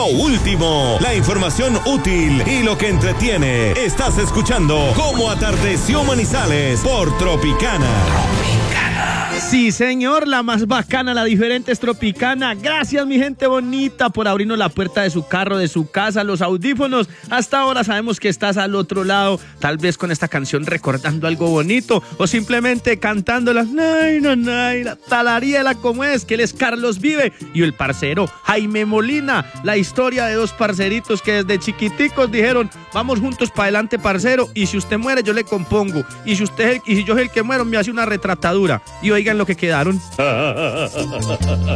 lo último, la información útil y lo que entretiene. Estás escuchando Cómo Atardeció Manizales por Tropicana. Sí, señor, la más bacana, la diferente es Tropicana. Gracias, mi gente bonita, por abrirnos la puerta de su carro, de su casa, los audífonos. Hasta ahora sabemos que estás al otro lado, tal vez con esta canción recordando algo bonito o simplemente cantándola. Naira, talariela como es, que él es Carlos Vive y el parcero Jaime Molina. La historia de dos parceritos que desde chiquiticos dijeron, vamos juntos para adelante, parcero, y si usted muere yo le compongo, y si yo soy el que muero me hace una retratadura. Y oigan lo que quedaron.